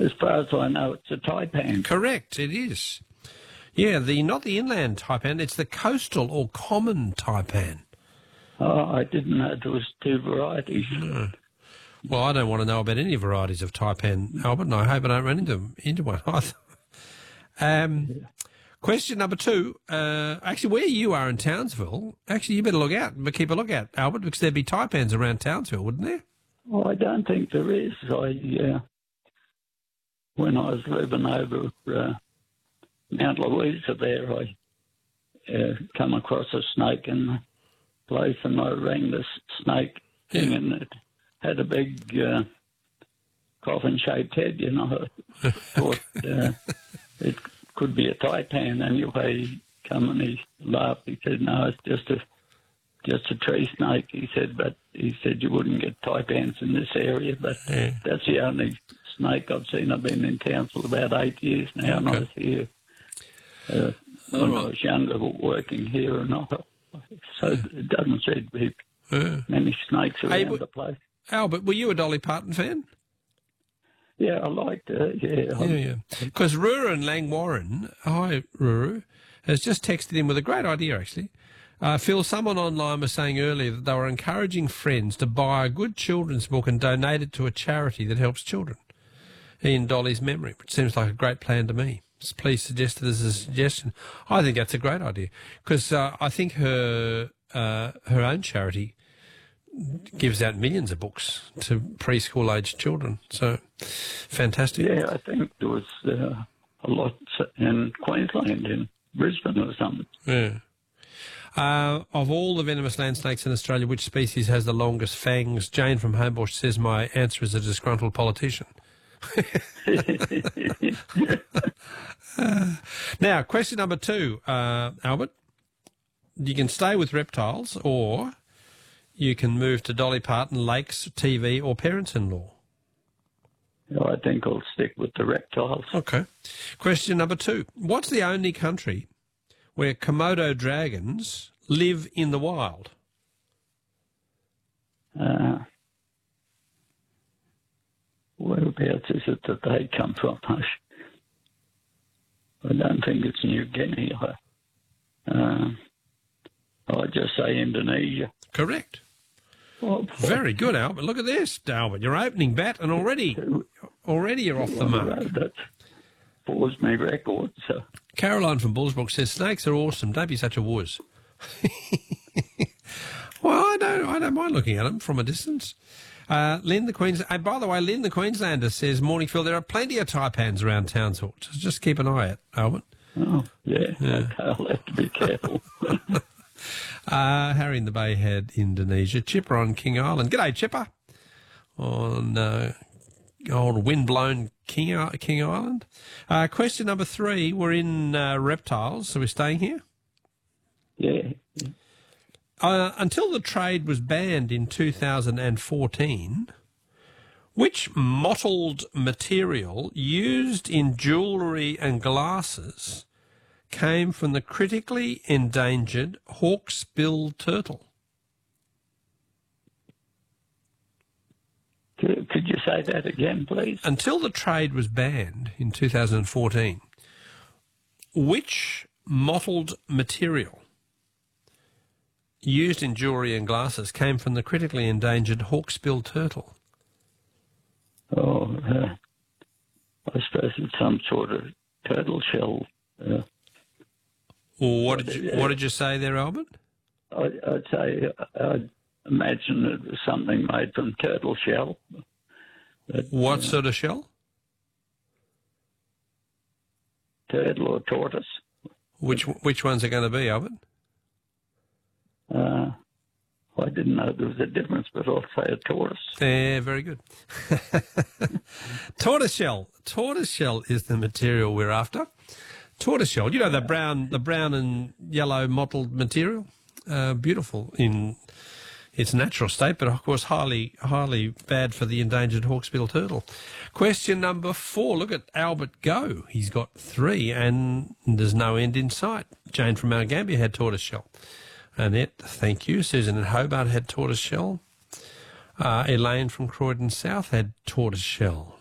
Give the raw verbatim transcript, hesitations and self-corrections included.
As far as I know, it's a taipan. Correct, it is. Yeah, the not the inland taipan, it's the coastal or common taipan. Oh, I didn't know there was two varieties. No. Well, I don't want to know about any varieties of taipan, Albert, and I hope I don't run into, into one either. um, yeah. Question number two. Uh, actually, where you are in Townsville, actually, you better look out, but keep a look out, Albert, because there'd be taipans around Townsville, wouldn't there? Well, I don't think there is. I, uh, when I was living over uh, Mount Louisa there, I uh, come across a snake in the place, and I rang the snake thing, yeah. and it had a big uh, coffin-shaped head, you know. I thought uh, it could be a taipan. Anyway, he come and he laughed. He said, no, it's just a just a tree snake. He said, but he said you wouldn't get taipans in this area, but yeah. that's the only snake I've seen. I've been in Townsville about eight years now, okay. and I was here uh, when right. I was younger working here, and I, so it doesn't seem to be yeah. many snakes around hey, the place. Albert, were you a Dolly Parton fan? Yeah, I liked her, yeah. Yeah, yeah. Because Ruru and Langwarren, hi, Ruru, has just texted in with a great idea, actually. Uh, Phil, someone online was saying earlier that they were encouraging friends to buy a good children's book and donate it to a charity that helps children in Dolly's memory, which seems like a great plan to me. Please suggest it as a suggestion. I think that's a great idea because uh, I think her uh, her own charity gives out millions of books to preschool-aged children. So, fantastic. Yeah, I think there was uh, a lot in Queensland, in Brisbane or something. Yeah. Uh, of all the venomous land snakes in Australia, which species has the longest fangs? Jane from Homebush says my answer is a disgruntled politician. uh, now, question number two, uh, Albert. You can stay with reptiles or you can move to Dolly Parton, Lakes, T V or parents-in-law. No, I think I'll stick with the reptiles. Okay. Question number two. What's the only country where Komodo dragons live in the wild? Uh, whereabouts is it that they come from? I don't think it's New Guinea. Uh, I'll just say Indonesia. Correct. Oh, very good, Albert. Look at this, Albert. You're opening bat and already already you're off the mark. That pours me record. So. Caroline from Bullsbrook says, snakes are awesome. Don't be such a wuss. Well, I don't, I don't mind looking at them from a distance. Uh, Lynn the Queens. Uh, by the way, Lynn the Queenslander says, morning, Phil, there are plenty of taipans around Townsville. Just, just keep an eye out, Albert. Oh, yeah. yeah. Okay, I'll have to be careful. uh, Harry in the Bay had Indonesia. Chipper on King Island. G'day, Chipper. On uh, old wind-blown King, King Island. Uh, question number three. We're in uh, reptiles, so we're staying here? Yeah. Uh, until the trade was banned in two thousand fourteen, which mottled material used in jewellery and glasses came from the critically endangered hawksbill turtle? Could you say that again, please? Until the trade was banned in two thousand fourteen, which mottled material used in jewellery and glasses came from the critically endangered hawksbill turtle? Oh, uh, I suppose it's some sort of turtle shell. Uh, what did you, what did you say there, Albert? I, I'd say I'd imagine it was something made from turtle shell. But, what uh, sort of shell? Turtle or tortoise. Which which ones are going to be, Albert? Uh, I didn't know there was a difference, but I'll say a tortoise. Yeah, very good. Tortoise shell. Tortoise shell is the material we're after. Tortoise shell. You know the brown, the brown and yellow mottled material. Uh, beautiful in its natural state, but of course highly, highly bad for the endangered hawksbill turtle. Question number four. Look at Albert go. He's got three, and there's no end in sight. Jane from Mount Gambier had tortoise shell. Annette, thank you. Susan in Hobart had tortoise shell. Uh, Elaine from Croydon South had tortoise shell.